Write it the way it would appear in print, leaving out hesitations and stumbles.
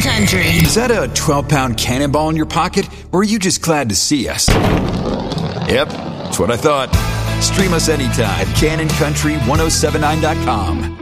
Country. Is that a 12-pound cannonball in your pocket, or are you just glad to see us? Yep, that's what I thought. Stream us anytime. CannonCountry1079.com.